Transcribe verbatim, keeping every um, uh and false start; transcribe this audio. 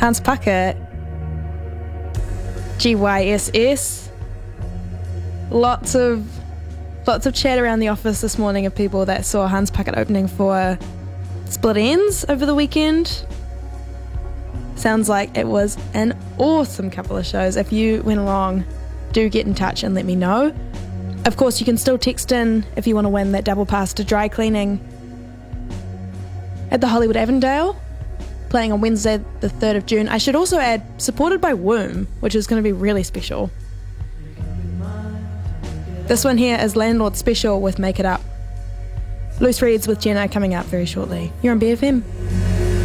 Hans Puckett, G Y S S. Lots of lots of chat around the office this morning of people that saw Hans Puckett opening for Split Ends over the weekend. Sounds like it was an awesome couple of shows. If you went along, do get in touch and let me know. Of course, you can still text in if you want to win that double pass to dry cleaning at the Hollywood Avondale, playing on Wednesday the third of June. I should also add, supported by Womb, which is going to be really special. This one here is Landlord Special with Make It Up. Loose Reads with Jenna coming up very shortly. You're on B F M.